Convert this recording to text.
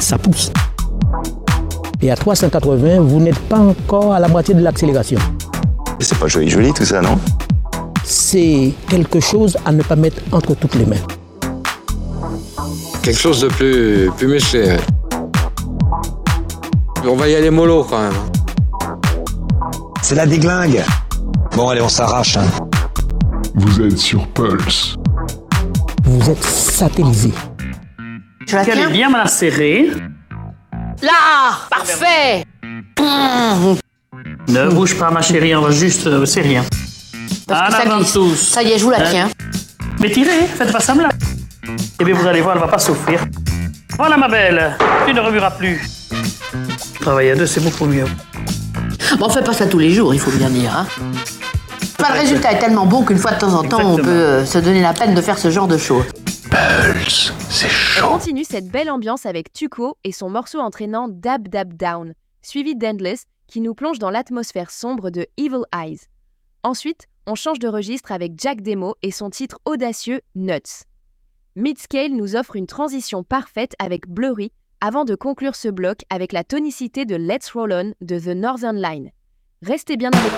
ça pousse. Et à 380, vous n'êtes pas encore à la moitié de l'accélération. C'est pas joli tout ça, non? C'est quelque chose à ne pas mettre entre toutes les mains. Quelque chose de plus musclé. Ouais. On va y aller mollo quand même. C'est la déglingue. Bon, allez, on s'arrache. Hein. Vous êtes sur Pulse. Vous êtes satellisé. Je la tiens. Bien me la serrer. Là, parfait. Ne bouge pas, ma chérie, on va juste serrer. Parce que ça glisse. Tous. Ça y est, je vous la tiens. Mais tirez, faites pas ça là. Et bien vous allez voir, elle va pas souffrir. Voilà ma belle, tu ne remueras plus. Travailler à deux, c'est beaucoup mieux. Bon, on fait pas ça tous les jours, il faut bien dire. Hein. Enfin, le résultat est tellement bon qu'une fois de temps en temps, on peut se donner la peine de faire ce genre de choses. Pulse, c'est chaud. On continue cette belle ambiance avec Tuco et son morceau entraînant Dab Dab Down, suivi d'Endless, qui nous plonge dans l'atmosphère sombre de Evil Eyes. Ensuite, on change de registre avec Jack Demo et son titre audacieux Nuts. Midscale nous offre une transition parfaite avec Blurry avant de conclure ce bloc avec la tonicité de Let's Roll On de The Northern Line. Restez bien avec